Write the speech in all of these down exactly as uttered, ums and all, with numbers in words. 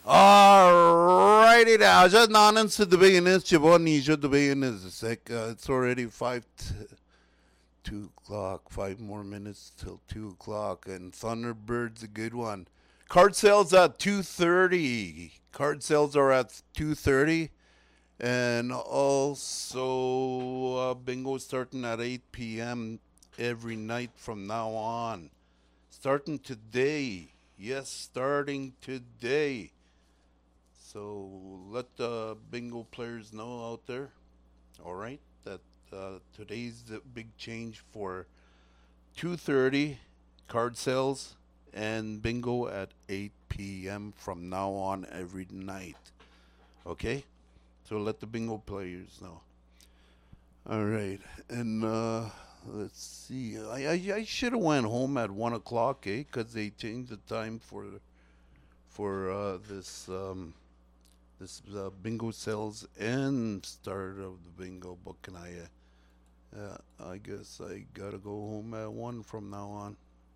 Alrighty now, just nanan sa dubiginis, Jaboni, just dubiginis. It's like, uh, it's already five, t- two o'clock, five more minutes till two o'clock, and Thunderbird's a good one. Card sales at two thirty. Card sales are at two thirty. And also, uh, bingo starting at eight p.m. every night from now on. Starting today. Yes, starting today. So let the bingo players know out there, all right, that uh, today's the big change for two thirty card sales and bingo at eight p.m. from now on every night. Okay? So let the bingo players know. All right, and uh, let's see. I I, I should have went home at one o'clock, eh? Because they changed the time for for uh, this um, this uh, bingo sales and start of the bingo. But can I? Uh, uh, I guess I gotta go home at one from now on.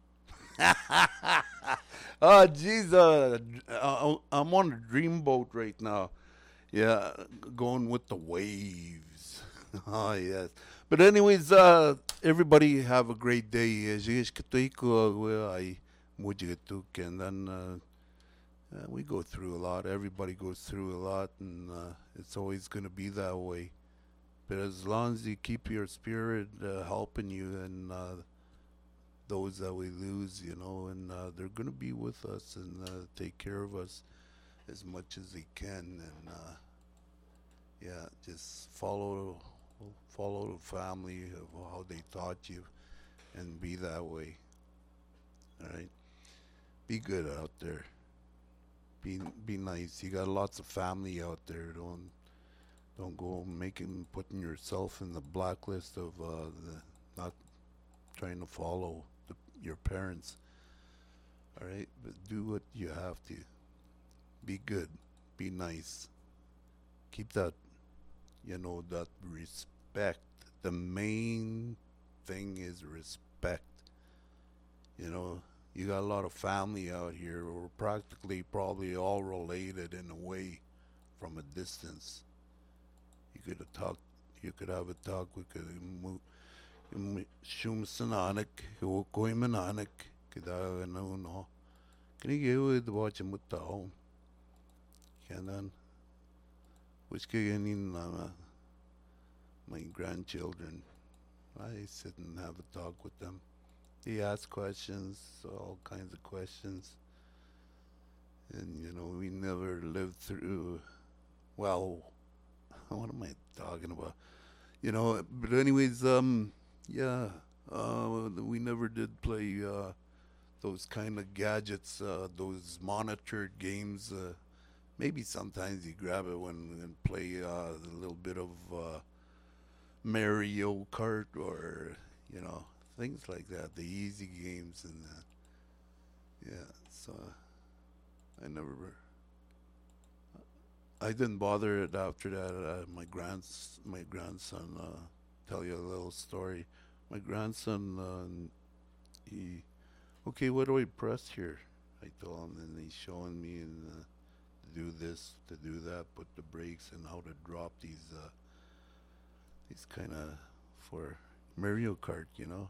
Oh, jeez, uh, uh, I'm on a dreamboat right now. Yeah, going with the waves. Oh, yes. But anyways, uh, everybody have a great day. Jish katuiko, well, I mujigatuk, and then uh, uh, we go through a lot. Everybody goes through a lot, and uh, it's always going to be that way. But as long as you keep your spirit uh, helping you, and uh, those that we lose, you know, and uh, they're going to be with us and uh, take care of us as much as they can, and uh, yeah, just follow follow the family of how they taught you, and be that way. All right, be good out there. Be be nice. You got lots of family out there. Don't don't go making putting yourself in the blacklist of uh, the, not trying to follow the, your parents. All right, but do what you have to. Be good. Be nice. Keep that, you know, that respect. The main thing is respect. You know, you got a lot of family out here. We're practically probably all related in a way from a distance. You could have talked, you could have a talk. We could shum sananik, koi mananik, kida no no. Can you get watch him with the home? Can which can uh, my grandchildren. I sit and have a talk with them. He asks questions, all kinds of questions. And, you know, we never lived through, well, what am I talking about? You know, but anyways, um, yeah, uh, we never did play uh, those kind of gadgets, uh, those monitored games. Uh, maybe sometimes you grab it when and play uh, a little bit of uh, Mario Kart, or you know, things like that, the easy games and that. Yeah, so I never, I didn't bother it after that. Uh, my grands, my grandson, uh, tell you a little story. My grandson, uh, he, okay, what do I press here? I told him, and he's showing me and. Uh, to do this, to do that, put the brakes, and how to drop these uh, these kind of for Mario Kart, you know.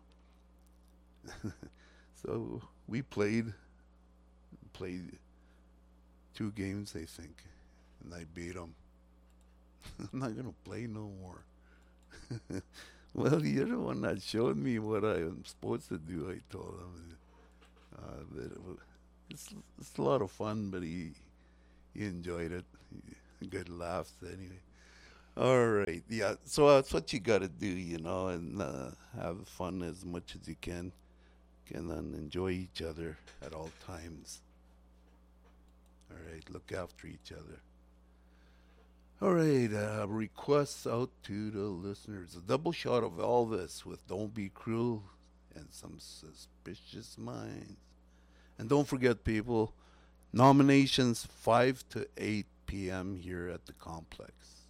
So we played played two games, I think, and I beat him. I'm not gonna play no more. Well, you're the one that showed me what I am supposed to do. I told him. Uh, that it was, it's it's a lot of fun, but he he enjoyed it. Good laughs anyway. All right, yeah. So that's what you gotta do, you know, and uh, have fun as much as you can, and then enjoy each other at all times. All right, look after each other. All right, uh, requests out to the listeners. A double shot of Elvis with "Don't Be Cruel" and some suspicious minds. And don't forget, people, nominations five to eight p m here at the complex.